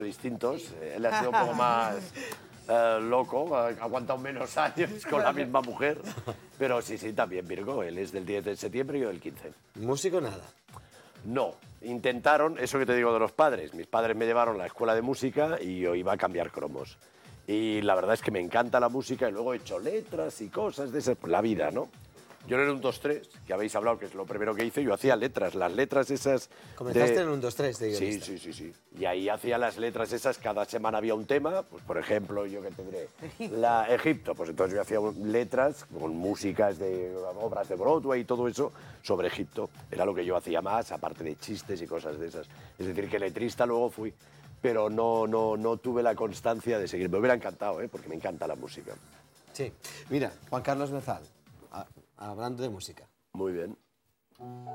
distintos. Él ha sido un poco más loco, ha aguantado menos años con la misma mujer. Pero sí, también Virgo. Él es del 10 de septiembre y yo del 15. ¿Músico nada? No, intentaron, eso que te digo de los padres. Mis padres me llevaron a la escuela de música y yo iba a cambiar cromos. Y la verdad es que me encanta la música y luego he hecho letras y cosas de esas, pues la vida, ¿no? Yo no era un 2-3, que habéis hablado que es lo primero que hice, yo hacía letras, las letras esas... Comenzaste en un 2-3 de guionista. Sí. Y ahí hacía las letras esas, cada semana había un tema, pues por ejemplo, yo qué te diré, Egipto, pues entonces yo hacía letras con músicas de obras de Broadway y todo eso sobre Egipto. Era lo que yo hacía más, aparte de chistes y cosas de esas. Es decir, que letrista luego fui, pero no tuve la constancia de seguir. Me hubiera encantado, porque me encanta la música. Sí. Mira, Juan Carlos Mezal, hablando de música. Muy bien.